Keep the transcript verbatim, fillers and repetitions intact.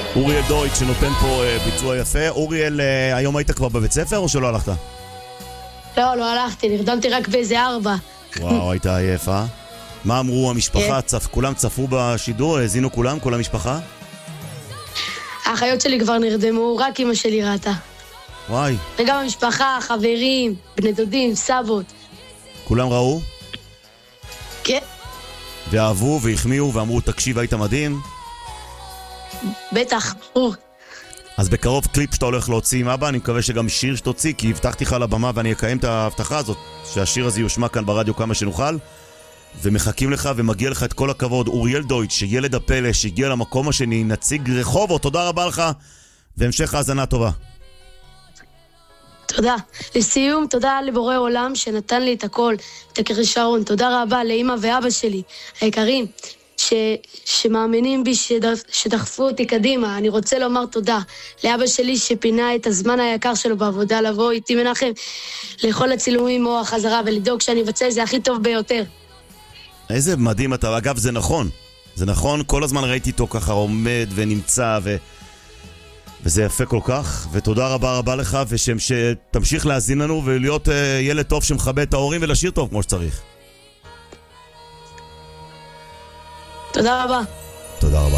אוריאל דויט שנותן פה ביצוע יפה. אוריאל, היום היית כבר בבית ספר או שלא הלכת? לא, לא הלכתי, נרדמתי רק באיזה ארבע. וואו, הייתה עייף, אה? מה אמרו המשפחה? צפ... כולם צפו בשידור? האזינו כולם? כל המשפחה? האחיות שלי כבר נרדמו, רק אמא שלי ראתה. וואי. וגם המשפחה, חברים, בני דודים, סבות. כולם ראו? כן. ואהבו והחמיאו ואמרו, תקשיב, היית מדהים? בטח, ברור. אז בקרוב קליפ שאתה הולך להוציא עם אבא, אני מקווה שגם שיר שתוציא, כי הבטחתי לך לבמה ואני אקיים את ההבטחה הזאת, שהשיר הזה יושמע כאן ברדיו כמה שנוכל, ומחכים לך ומגיע לך את כל הכבוד. אוריאל דויט, שילד הפלא, שהגיע למקום השני, נציג רחובות, תודה רבה לך, והמשך האזנה טובה. תודה. לסיום, תודה לבורא עולם שנתן לי את הכל, את הכרישרון. תודה רבה לאמא ואבא שלי, היקרים, ש... שמאמינים בי, שדח... שדחפו אותי קדימה. אני רוצה לומר תודה לאבא שלי שפינה את הזמן היקר שלו בעבודה לבוא איתי מנחם לכל הצילומים או החזרה ולדאוג שאני אבצע את זה הכי טוב ביותר. איזה מדהים אתה. אגב, זה נכון. זה נכון, כל הזמן ראיתי אותו ככה עומד ונמצא ו... וזה יפה כל כך, ותודה רבה רבה לך, ושתמשיך להזין לנו ולהיות uh, ילד טוב שמכבד את ההורים ולשיר טוב כמו שצריך. תודה רבה. תודה רבה.